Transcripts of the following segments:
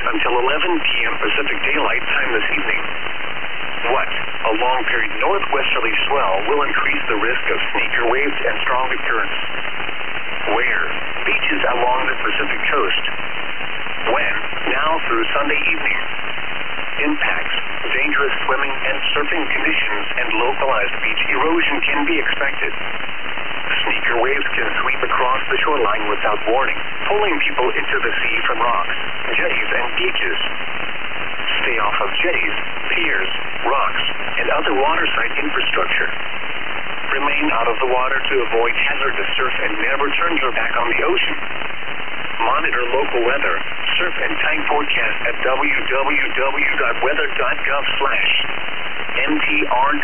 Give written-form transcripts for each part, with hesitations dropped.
until 11 p.m. Pacific Daylight Time this evening. What? A long-period northwesterly swell will increase the risk of sneaker waves and stronger currents. Where? Beaches along the Pacific coast. When? Now through Sunday evening. Impacts, dangerous swimming and surfing conditions, and localized beach erosion can be expected. Sneaker waves can sweep across the shoreline without warning, pulling people into the sea from rocks, jetties, and beaches. Stay off of jetties, piers, rocks, and other waterside infrastructure. Remain out of the water to avoid hazardous surf and never turn your back on the ocean. Monitor local weather, surf and time forecast at www.weather.gov/mtr.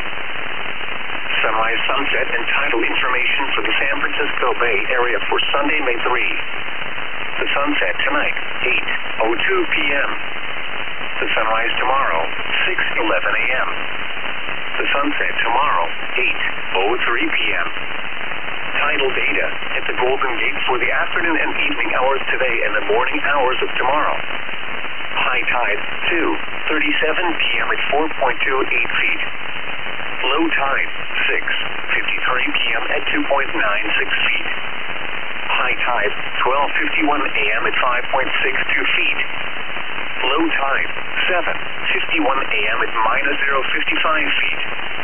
Sunrise, sunset, and tidal information for the San Francisco Bay Area for Sunday, May 3. The sunset tonight, 8:02 p.m. The sunrise tomorrow, 6:11 a.m. The sunset tomorrow, 8:03 p.m. Tidal data at the Golden Gate for the afternoon and evening hours today and the morning hours of tomorrow. High tide, 2:37 p.m. at 4.28 feet. Low tide, 6:53 p.m. at 2.96 feet. High tide, 12:51 a.m. at 5.62 feet. Low tide, 7:51 a.m. at -0.55 feet.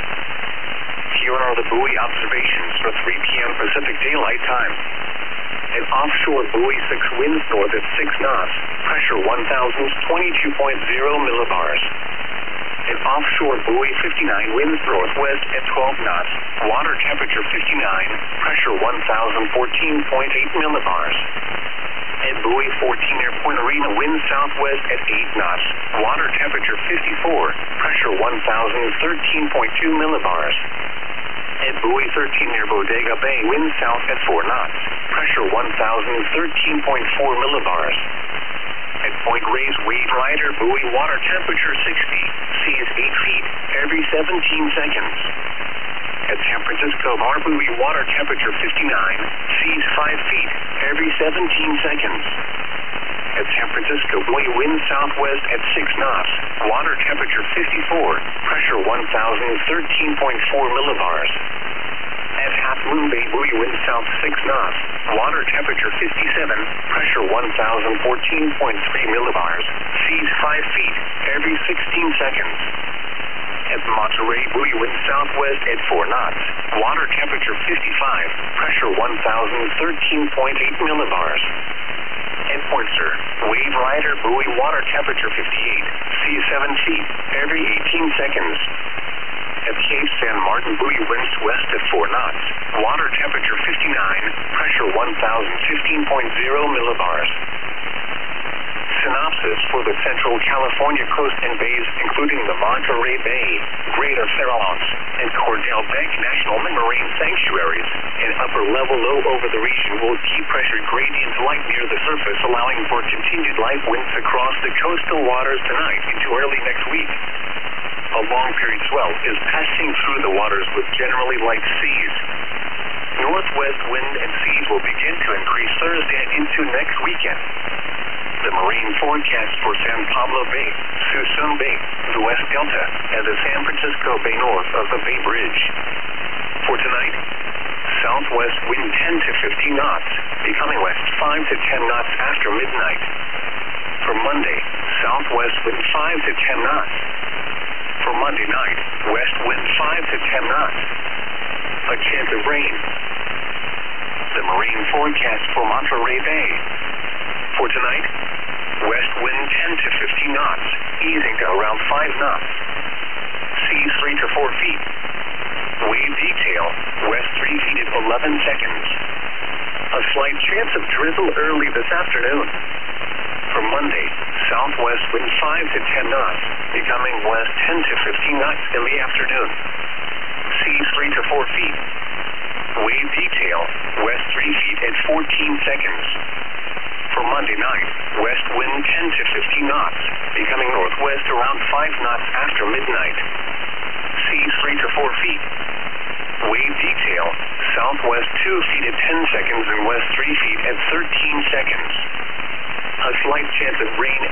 Here are the buoy observations for 3 p.m. Pacific Daylight Time. An offshore buoy 6 winds north at 6 knots, pressure 1,022.0 millibars. An offshore buoy 59 winds northwest at 12 knots, water temperature 59, pressure 1,014.8 millibars. At buoy 14 near Point Arena, wind southwest at 8 knots, water temperature 54, pressure 1,013.2 millibars. At buoy 13 near Bodega Bay, wind south at 4 knots, pressure 1,013.4 millibars. At Point Reyes, Wave Rider, buoy water temperature 60, seas 8 feet every 17 seconds. At San Francisco Bar, buoy water temperature 59, seas 5 feet every 17 seconds. At San Francisco, buoy wind southwest at 6 knots, water temperature 54, pressure 1,013.4 millibars. At Half Moon Bay, buoy wind south 6 knots, water temperature 57, pressure 1,014.3 millibars, seas 5 feet every 16 seconds. At Monterey, buoy wind southwest at 4 knots, water temperature 55, pressure 1,013.8 millibars. At Pointster, Wave Rider, buoy water temperature 58, seas 7 feet every 18 seconds. At Cape San Martin, buoy winds west at 4 knots, water temperature 59, pressure 1,015.0 millibars. Synopsis for the Central California coast and bays, including the Monterey Bay, Greater Farallones, and Cordell Bank National Marine Sanctuaries. An upper-level low over the region will keep pressure gradient light near the surface, allowing for continued light winds across the coastal waters tonight into early next week. A long-period swell is passing through the waters with generally light seas. Northwest wind and seas will begin to increase Thursday and into next weekend. The marine forecast for San Pablo Bay, Suisun Bay, the West Delta, and the San Francisco Bay north of the Bay Bridge. For tonight, southwest wind 10 to 15 knots, becoming west 5 to 10 knots after midnight. For Monday, southwest wind 5 to 10 knots. For Monday night, west wind 5 to 10 knots. A chance of rain. The marine forecast for Monterey Bay. For tonight, west wind 10 to 15 knots, easing to around 5 knots. Seas 3 to 4 feet. Wave detail, west 3 feet at 11 seconds. A slight chance of drizzle early this afternoon. For Monday, southwest wind 5 to 10 knots, becoming west 10 to 15 knots in the afternoon. Seas 3 to 4 feet. Wave detail, west 3 feet at 14 seconds. For Monday night, west wind 10 to 15 knots, becoming northwest around 5 knots after midnight. Seas 3 to 4 feet. Wave detail, southwest 2 feet at 10 seconds and west 3 feet at 13 seconds. A slight chance of rain